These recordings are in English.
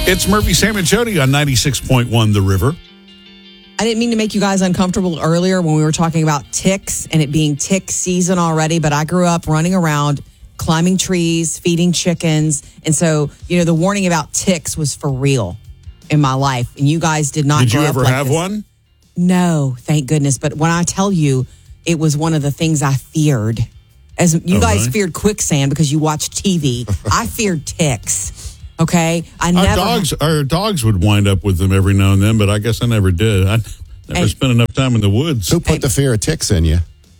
It's Murphy, Sam, and Jody on 96.1 The River. I didn't mean to make you guys uncomfortable earlier when we were talking about ticks and it being tick season already, but I grew up running around, climbing trees, feeding chickens. And so, the warning about ticks was for real in my life. And you guys did not. Did you ever like have this. one? No, thank goodness. But when I tell you, it was one of the things I feared. As you guys feared quicksand because you watched TV, I feared ticks. Okay, Our dogs would wind up with them every now and then, but I guess I never did. I never spent enough time in the woods. Who put the fear of ticks in you?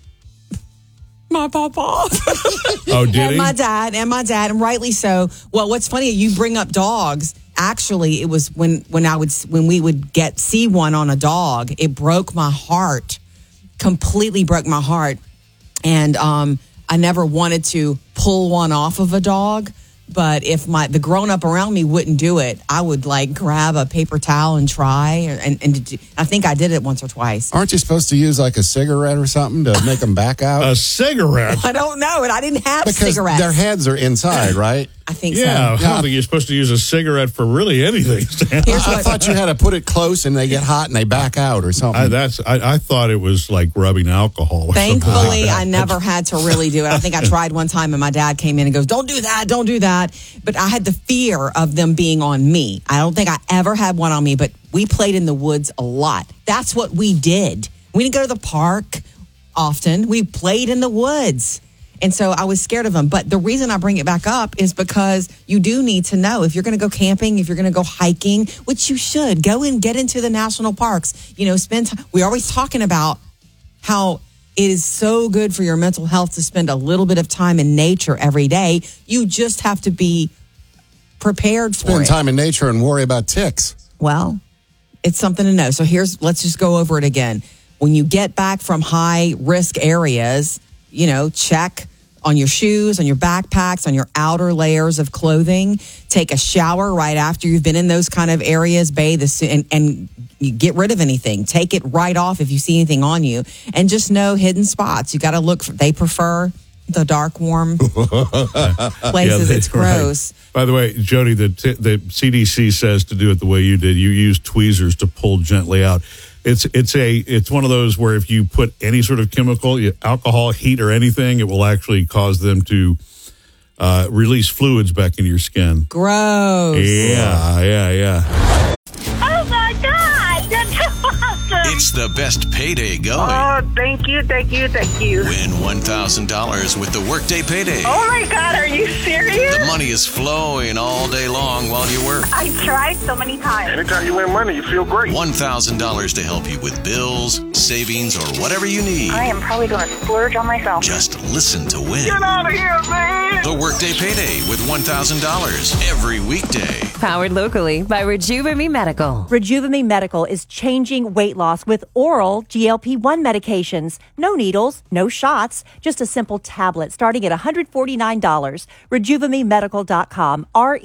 My papa. Oh, did and he? my dad, and rightly so. Well, what's funny, you bring up dogs. Actually, it was when we would see one on a dog, it broke my heart. Completely broke my heart. And I never wanted to pull one off of a dog. But if the grown-up around me wouldn't do it, I would grab a paper towel and try. And I think I did it once or twice. Aren't you supposed to use a cigarette or something to make them back out? A cigarette? I don't know. And I didn't have because cigarettes. Their heads are inside, right? I think so. Yeah, I don't think you're supposed to use a cigarette for really anything, Stan. I thought you had to put it close and they get hot and they back out or something. I thought it was like rubbing alcohol or Thankfully, something like I never had to really do it. I think I tried one time and my dad came in and goes, don't do that. But I had the fear of them being on me. I don't think I ever had one on me, but we played in the woods a lot. That's what we did. We didn't go to the park often. We played in the woods. And so I was scared of them. But the reason I bring it back up is because you do need to know if you're going to go camping, if you're going to go hiking, which you should, go and get into the national parks. Spend time. We're always talking about how it is so good for your mental health to spend a little bit of time in nature every day. You just have to be prepared for it. Spend time in nature and worry about ticks. Well, it's something to know. So let's just go over it again. When you get back from high risk areas, check on your shoes, on your backpacks, on your outer layers of clothing. Take a shower right after you've been in those kind of areas. Bathe and you get rid of anything. Take it right off if you see anything on you. And just know hidden spots. You got to look. They prefer the dark, warm places. It's gross. Right. By the way, Jody, the CDC says to do it the way you did. You use tweezers to pull gently out. It's one of those where if you put any sort of chemical, alcohol, heat, or anything, it will actually cause them to release fluids back into your skin. Gross. Yeah. Oh my God, that's awesome! It's the best payday going. Oh, thank you. Win $1,000 with the Workday Payday. Oh my God, are you serious? The money is flowing all day long while you work. I tried so many times. Anytime you win money, you feel great. $1,000 to help you with bills, savings, or whatever you need. I am probably going to splurge on myself. Just listen to win. Get out of here, man! The Workday Payday with $1,000 every weekday. Powered locally by Rejuvenate Medical. Rejuvenate Medical is changing weight loss with oral GLP-1 medications. No needles, no shots, just a simple tablet starting at $149. RejuvenateMedical.com.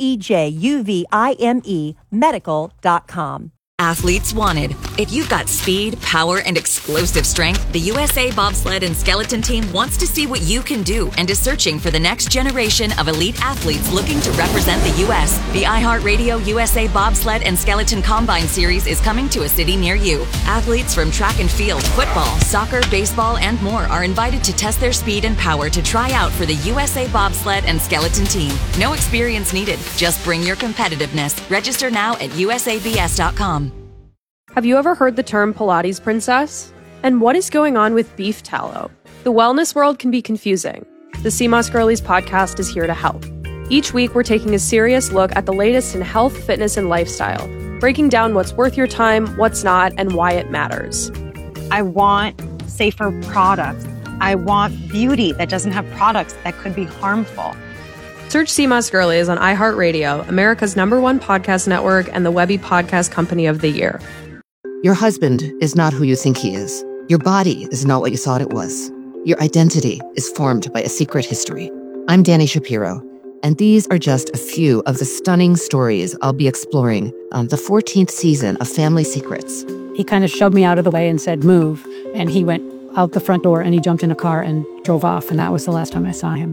REJUVIME medical.com. Athletes wanted. If you've got speed, power, and explosive strength, the USA Bobsled and Skeleton Team wants to see what you can do and is searching for the next generation of elite athletes looking to represent the U.S. The iHeartRadio USA Bobsled and Skeleton Combine Series is coming to a city near you. Athletes from track and field, football, soccer, baseball, and more are invited to test their speed and power to try out for the USA Bobsled and Skeleton Team. No experience needed. Just bring your competitiveness. Register now at usabs.com. Have you ever heard the term Pilates princess? And what is going on with beef tallow? The wellness world can be confusing. The CMOS Girlies podcast is here to help. Each week, we're taking a serious look at the latest in health, fitness, and lifestyle, breaking down what's worth your time, what's not, and why it matters. I want safer products. I want beauty that doesn't have products that could be harmful. Search CMOS Girlies on iHeartRadio, America's #1 podcast network, and the Webby Podcast Company of the Year. Your husband is not who you think he is. Your body is not what you thought it was. Your identity is formed by a secret history. I'm Danny Shapiro, and these are just a few of the stunning stories I'll be exploring on the 14th season of Family Secrets. He kind of shoved me out of the way and said, move. And he went out the front door and he jumped in a car and drove off. And that was the last time I saw him.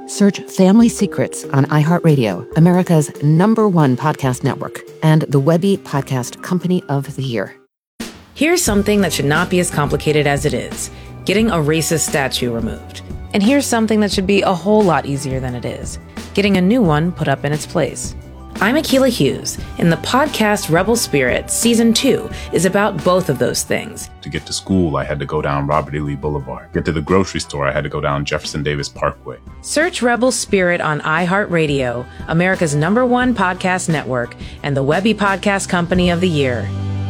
Search Family Secrets on iHeartRadio, America's #1 podcast network, and the Webby Podcast Company of the Year. Here's something that should not be as complicated as it is: getting a racist statue removed. And here's something that should be a whole lot easier than it is: getting a new one put up in its place. I'm Akilah Hughes, and the podcast Rebel Spirit Season 2 is about both of those things. To get to school, I had to go down Robert E. Lee Boulevard. Get to the grocery store, I had to go down Jefferson Davis Parkway. Search Rebel Spirit on iHeartRadio, America's #1 podcast network, and the Webby Podcast Company of the Year.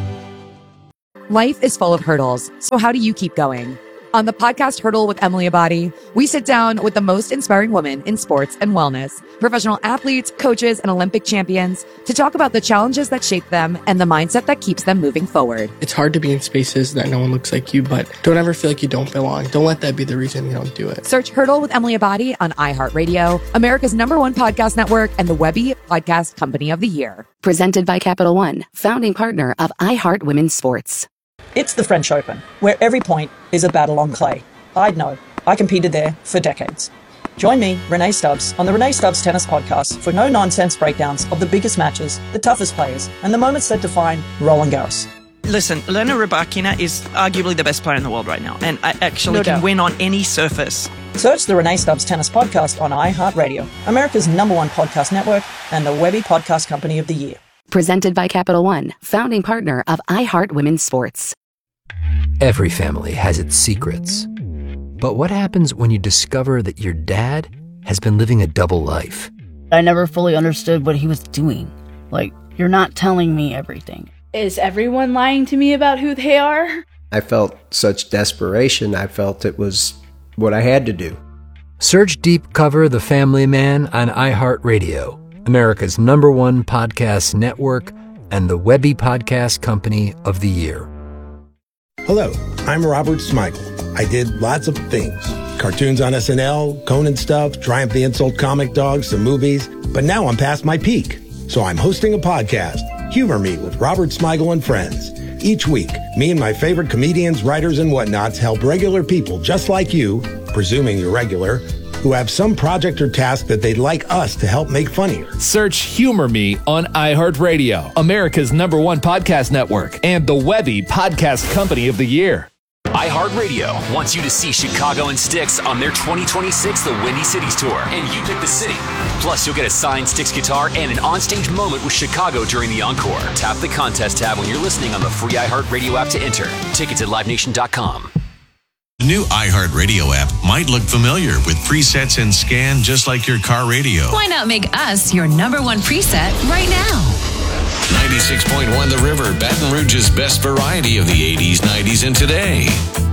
Life is full of hurdles, so how do you keep going? On the podcast Hurdle with Emily Abadi, we sit down with the most inspiring women in sports and wellness, professional athletes, coaches, and Olympic champions to talk about the challenges that shape them and the mindset that keeps them moving forward. It's hard to be in spaces that no one looks like you, but don't ever feel like you don't belong. Don't let that be the reason you don't do it. Search Hurdle with Emily Abadi on iHeartRadio, America's #1 podcast network, and the Webby Podcast Company of the Year. Presented by Capital One, founding partner of iHeart Women's Sports. It's the French Open, where every point is a battle on clay. I'd know. I competed there for decades. Join me, Renee Stubbs, on the Renee Stubbs Tennis Podcast for no-nonsense breakdowns of the biggest matches, the toughest players, and the moments that define Roland Garros. Listen, Elena Rybakina is arguably the best player in the world right now, and I actually can win on any surface. Search the Renee Stubbs Tennis Podcast on iHeartRadio, America's #1 podcast network, and the Webby Podcast Company of the Year. Presented by Capital One, founding partner of iHeart Women's Sports. Every family has its secrets. But what happens when you discover that your dad has been living a double life? I never fully understood what he was doing. Like, you're not telling me everything. Is everyone lying to me about who they are? I felt such desperation. I felt it was what I had to do. Search Deep Cover The Family Man on iHeartRadio, America's #1 podcast network, and the Webby Podcast Company of the Year. Hello, I'm Robert Smigel. I did lots of things. Cartoons on SNL, Conan stuff, Triumph the Insult Comic Dog, some movies. But now I'm past my peak. So I'm hosting a podcast, Humor Me with Robert Smigel and Friends. Each week, me and my favorite comedians, writers, and whatnots help regular people just like you, presuming you're regular, who have some project or task that they'd like us to help make funnier. Search Humor Me on iHeartRadio, America's #1 podcast network, and the Webby Podcast Company of the Year. iHeartRadio wants you to see Chicago and Styx on their 2026 The Windy Cities Tour, and you pick the city. Plus, you'll get a signed Styx guitar and an onstage moment with Chicago during the encore. Tap the contest tab when you're listening on the free iHeartRadio app to enter. Tickets at LiveNation.com. The new iHeartRadio app might look familiar with presets and scan just like your car radio. Why not make us your #1 preset right now? 96.1 The River, Baton Rouge's best variety of the 80s, 90s, and today.